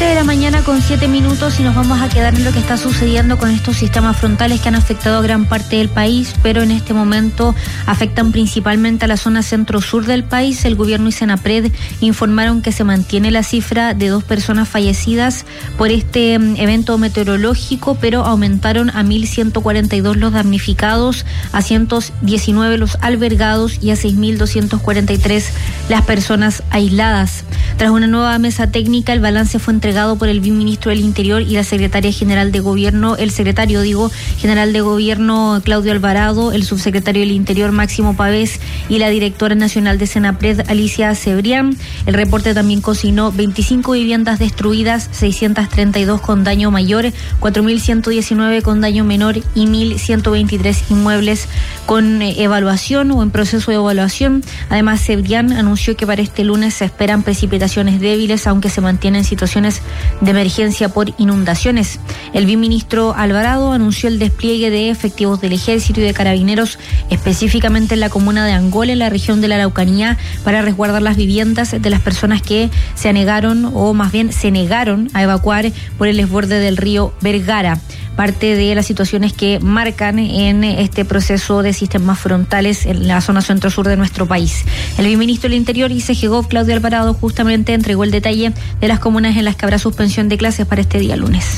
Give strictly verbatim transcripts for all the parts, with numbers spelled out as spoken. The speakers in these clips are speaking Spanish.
siete de la mañana con siete minutos y nos vamos a quedar en lo que está sucediendo con estos sistemas frontales que han afectado a gran parte del país, pero en este momento afectan principalmente a la zona centro-sur del país. El gobierno y Senapred informaron que se mantiene la cifra de dos personas fallecidas por este evento meteorológico, pero aumentaron a mil ciento cuarenta y dos los damnificados, a ciento diecinueve los albergados y a seis mil doscientos cuarenta y tres las personas aisladas. Tras una nueva mesa técnica, el balance fue entregado por el viceministro del Interior y la secretaria general de Gobierno, el secretario, digo, general de Gobierno Claudio Alvarado, el subsecretario del Interior Máximo Pavés y la directora nacional de Senapred Alicia Cebrián. El reporte también consignó veinticinco viviendas destruidas, seiscientos treinta y dos con daño mayor, cuatro mil ciento diecinueve con daño menor y mil ciento veintitrés inmuebles con eh, evaluación o en proceso de evaluación. Además, Cebrián anunció que para este lunes se esperan precipitaciones débiles, aunque se mantienen situaciones de emergencia por inundaciones. El viceministro Alvarado anunció el despliegue de efectivos del Ejército y de Carabineros, específicamente en la comuna de Angol, en la región de la Araucanía, para resguardar las viviendas de las personas que se anegaron, o más bien se negaron a evacuar por el desborde del río Vergara. Parte de las situaciones que marcan en este proceso de sistemas frontales en la zona centro-sur de nuestro país. El viceministro del Interior y C G Gov, Claudio Alvarado, justamente entregó el detalle de las comunas en las que habrá suspensión de clases para este día lunes.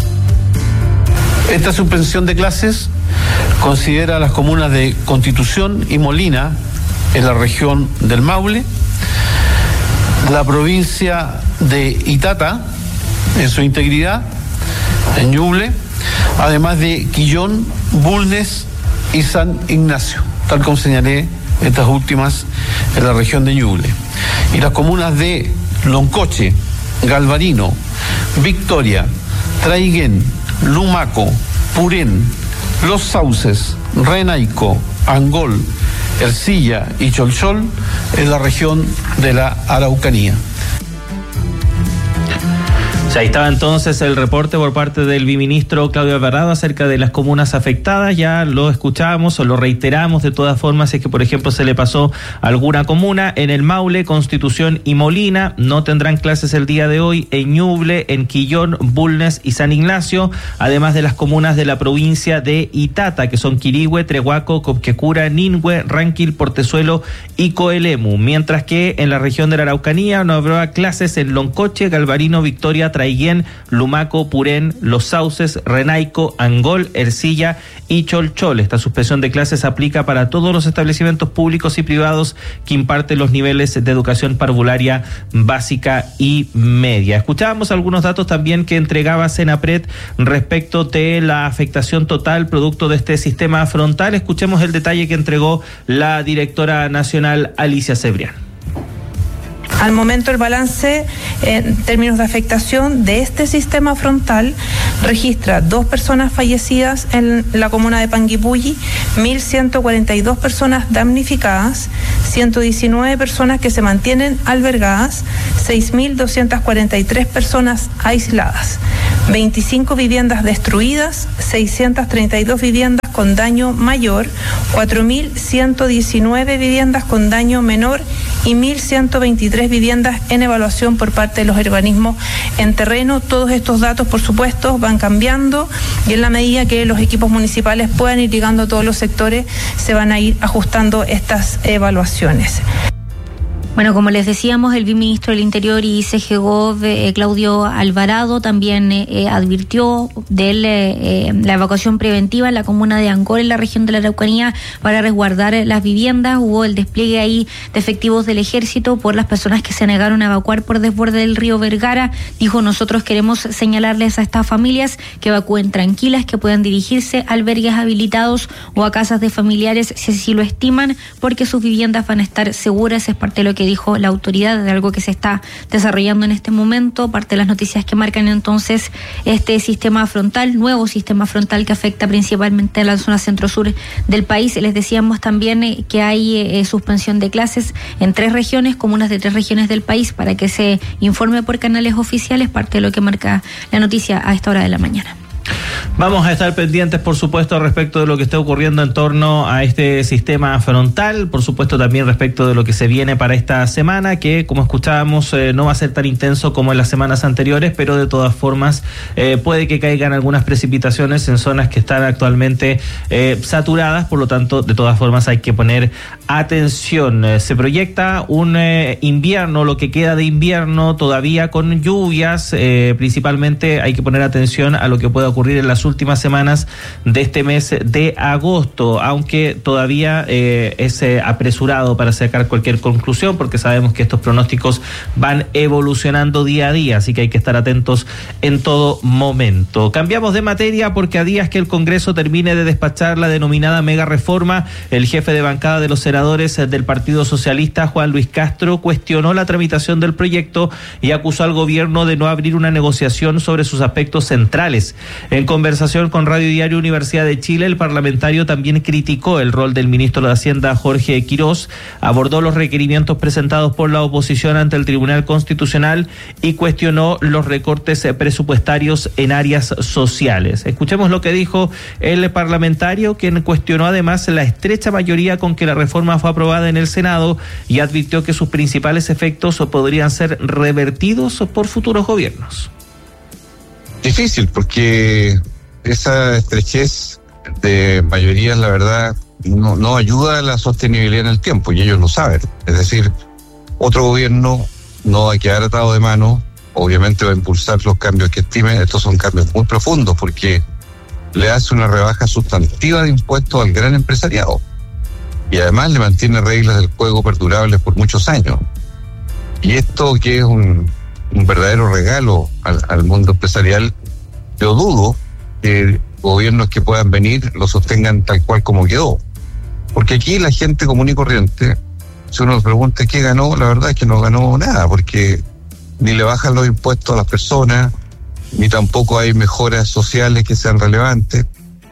Esta suspensión de clases considera a las comunas de Constitución y Molina en la región del Maule, la provincia de Itata en su integridad, en Ñuble, además de Quillón, Bulnes y San Ignacio, tal como señalé estas últimas en la región de Ñuble. Y las comunas de Loncoche, Galvarino, Victoria, Traiguén, Lumaco, Purén, Los Sauces, Renaico, Angol, Ercilla y Cholchol en la región de la Araucanía. O sea, ahí estaba entonces el reporte por parte del viceministro Claudio Alvarado acerca de las comunas afectadas. Ya lo escuchamos o lo reiteramos de todas formas, es que por ejemplo se le pasó a alguna comuna en el Maule, Constitución y Molina, no tendrán clases el día de hoy en Ñuble, en Quillón, Bulnes y San Ignacio, además de las comunas de la provincia de Itata, que son Quirihue, Trehuaco, Copquecura, Ninhue, Ranquil, Portezuelo y Coelemu, mientras que en la región de la Araucanía no habrá clases en Loncoche, Galvarino, Victoria, Traiguén, Lumaco, Purén, Los Sauces, Renaico, Angol, Ercilla y Cholchol. Esta suspensión de clases aplica para todos los establecimientos públicos y privados que imparten los niveles de educación parvularia básica y media. Escuchábamos algunos datos también que entregaba Senapred respecto de la afectación total producto de este sistema frontal. Escuchemos el detalle que entregó la directora nacional Alicia Cebrián. Al momento el balance en términos de afectación de este sistema frontal registra dos personas fallecidas en la comuna de Panguipulli, mil ciento cuarenta y dos personas damnificadas, ciento diecinueve personas que se mantienen albergadas, seis mil doscientas cuarenta y tres personas aisladas, veinticinco viviendas destruidas, seiscientas treinta y dos viviendas con daño mayor, cuatro mil ciento diecinueve viviendas con daño menor y mil ciento veintitrés viviendas en evaluación por parte de los organismos en terreno. Todos estos datos, por supuesto, van cambiando y en la medida que los equipos municipales puedan ir llegando a todos los sectores, se van a ir ajustando estas evaluaciones. Bueno, como les decíamos, el viceministro del Interior y C G Gov, eh, Claudio Alvarado, también eh, advirtió de eh, la evacuación preventiva en la comuna de Angol, en la región de la Araucanía, para resguardar las viviendas. Hubo el despliegue ahí de efectivos del Ejército por las personas que se negaron a evacuar por desborde del río Vergara. Dijo: nosotros queremos señalarles a estas familias que evacúen tranquilas, que puedan dirigirse a albergues habilitados o a casas de familiares si así lo estiman, porque sus viviendas van a estar seguras. Es parte de lo que dijo la autoridad, de algo que se está desarrollando en este momento, parte de las noticias que marcan entonces este sistema frontal, nuevo sistema frontal que afecta principalmente a la zona centro-sur del país. Les decíamos también eh, que hay eh, suspensión de clases en tres regiones, comunas de tres regiones del país, para que se informe por canales oficiales, parte de lo que marca la noticia a esta hora de la mañana. Vamos a estar pendientes, por supuesto, respecto de lo que esté ocurriendo en torno a este sistema frontal, por supuesto también respecto de lo que se viene para esta semana, que como escuchábamos eh, no va a ser tan intenso como en las semanas anteriores, pero de todas formas eh, puede que caigan algunas precipitaciones en zonas que están actualmente eh, saturadas, por lo tanto, de todas formas hay que poner atención. Eh, se proyecta un eh, invierno, lo que queda de invierno todavía con lluvias, eh, principalmente hay que poner atención a lo que pueda ocurrir en las últimas semanas de este mes de agosto, aunque todavía eh, es eh, apresurado para sacar cualquier conclusión, porque sabemos que estos pronósticos van evolucionando día a día, así que hay que estar atentos en todo momento. Cambiamos de materia porque a días que el Congreso termine de despachar la denominada mega reforma, el jefe de bancada de los senadores del Partido Socialista, Juan Luis Castro, cuestionó la tramitación del proyecto y acusó al gobierno de no abrir una negociación sobre sus aspectos centrales. En conversación con Radio Diario Universidad de Chile, el parlamentario también criticó el rol del ministro de Hacienda, Jorge Quirós, abordó los requerimientos presentados por la oposición ante el Tribunal Constitucional y cuestionó los recortes presupuestarios en áreas sociales. Escuchemos lo que dijo el parlamentario, quien cuestionó además la estrecha mayoría con que la reforma fue aprobada en el Senado y advirtió que sus principales efectos podrían ser revertidos por futuros gobiernos. Difícil, porque esa estrechez de mayorías, la verdad, no, no ayuda a la sostenibilidad en el tiempo, y ellos lo saben. Es decir, otro gobierno no va a quedar atado de mano, obviamente va a impulsar los cambios que estimen. Estos son cambios muy profundos, porque le hace una rebaja sustantiva de impuestos al gran empresariado, y además le mantiene reglas del juego perdurables por muchos años. Y esto, que es un, un verdadero regalo al, al mundo empresarial, yo dudo que gobiernos que puedan venir lo sostengan tal cual como quedó. Porque aquí la gente común y corriente, si uno le pregunta qué ganó, la verdad es que no ganó nada, porque ni le bajan los impuestos a las personas, ni tampoco hay mejoras sociales que sean relevantes.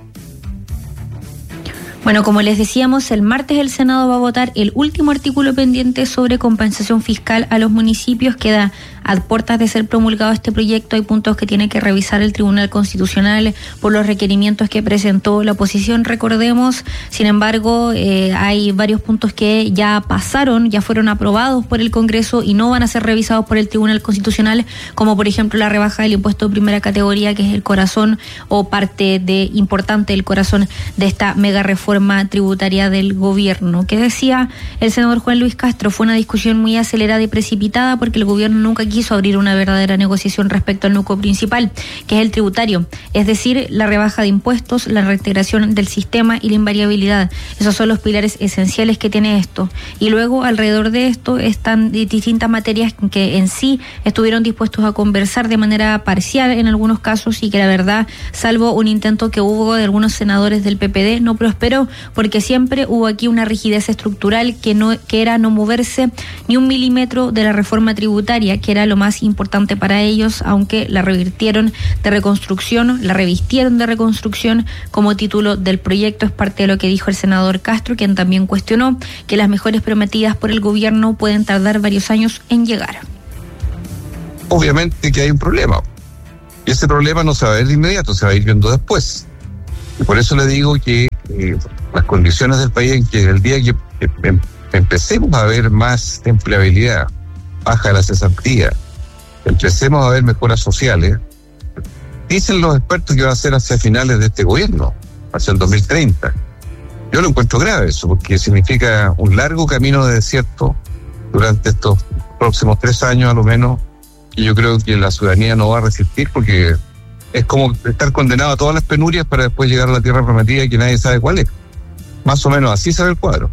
Bueno, como les decíamos, el martes el Senado va a votar el último artículo pendiente sobre compensación fiscal a los municipios. Queda a puertas de ser promulgado este proyecto. Hay puntos que tiene que revisar el Tribunal Constitucional por los requerimientos que presentó la oposición, recordemos. Sin embargo, eh, hay varios puntos que ya pasaron, ya fueron aprobados por el Congreso y no van a ser revisados por el Tribunal Constitucional, como por ejemplo la rebaja del impuesto de primera categoría, que es el corazón o parte de importante del corazón de esta mega reforma tributaria del gobierno. ¿Qué decía el senador Juan Luis Castro? Fue una discusión muy acelerada y precipitada porque el gobierno nunca quiso abrir una verdadera negociación respecto al núcleo principal, que es el tributario, es decir, la rebaja de impuestos, la reintegración del sistema y la invariabilidad. Esos son los pilares esenciales que tiene esto. Y luego, alrededor de esto, están distintas materias que en sí estuvieron dispuestos a conversar de manera parcial en algunos casos, y que la verdad, salvo un intento que hubo de algunos senadores del P P D, no prosperó, porque siempre hubo aquí una rigidez estructural que no que era no moverse ni un milímetro de la reforma tributaria, que era lo más importante para ellos, aunque la revirtieron de reconstrucción, la revistieron de reconstrucción como título del proyecto. Es parte de lo que dijo el senador Castro, quien también cuestionó que las mejoras prometidas por el gobierno pueden tardar varios años en llegar. Obviamente que hay un problema, y ese problema no se va a ver de inmediato, se va a ir viendo después. Y por eso le digo que eh, las condiciones del país, en que el día que em, empecemos a ver más empleabilidad, baja la cesantía, empecemos a ver mejoras sociales, dicen los expertos que va a ser hacia finales de este gobierno, hacia el dos mil treinta. Yo lo encuentro grave eso, porque significa un largo camino de desierto durante estos próximos tres años a lo menos, y yo creo que la ciudadanía no va a resistir, porque es como estar condenado a todas las penurias para después llegar a la tierra prometida y que nadie sabe cuál es. Más o menos así se ve el cuadro.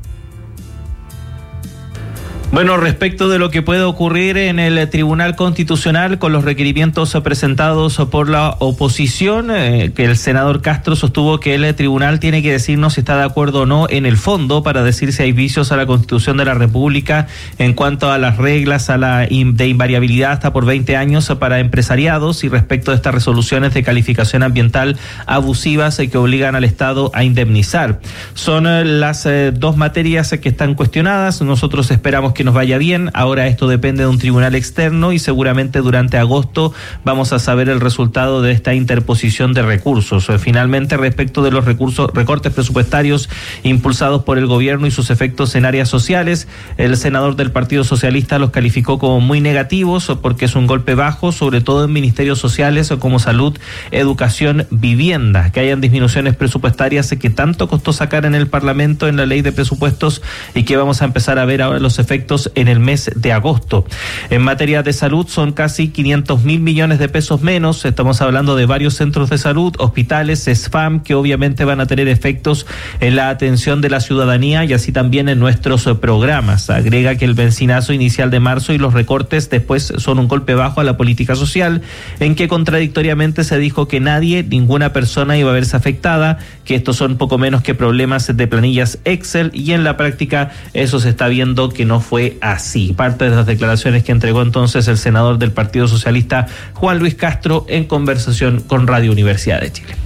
Bueno, respecto de lo que puede ocurrir en el Tribunal Constitucional con los requerimientos presentados por la oposición, eh, que el senador Castro sostuvo que el tribunal tiene que decirnos si está de acuerdo o no en el fondo para decir si hay vicios a la Constitución de la República en cuanto a las reglas a la in, de invariabilidad hasta por veinte años para empresariados, y respecto de estas resoluciones de calificación ambiental abusivas eh, que obligan al Estado a indemnizar. Son eh, las eh, dos materias que están cuestionadas. Nosotros esperamos que nos vaya bien. Ahora esto depende de un tribunal externo y seguramente durante agosto vamos a saber el resultado de esta interposición de recursos. Finalmente, respecto de los recursos, recortes presupuestarios impulsados por el gobierno y sus efectos en áreas sociales, el senador del Partido Socialista los calificó como muy negativos porque es un golpe bajo, sobre todo en ministerios sociales como salud, educación, vivienda. Que hayan disminuciones presupuestarias que tanto costó sacar en el Parlamento en la ley de presupuestos y que vamos a empezar a ver ahora los efectos en el mes de agosto. En materia de salud son casi quinientos mil millones de pesos menos. Estamos hablando de varios centros de salud, hospitales, S F A M, que obviamente van a tener efectos en la atención de la ciudadanía y así también en nuestros programas. Agrega que el bencinazo inicial de marzo y los recortes después son un golpe bajo a la política social, en que contradictoriamente se dijo que nadie, ninguna persona iba a verse afectada, que estos son poco menos que problemas de planillas Excel, y en la práctica eso se está viendo que no fue así. Parte de las declaraciones que entregó entonces el senador del Partido Socialista, Juan Luis Castro, en conversación con Radio Universidad de Chile.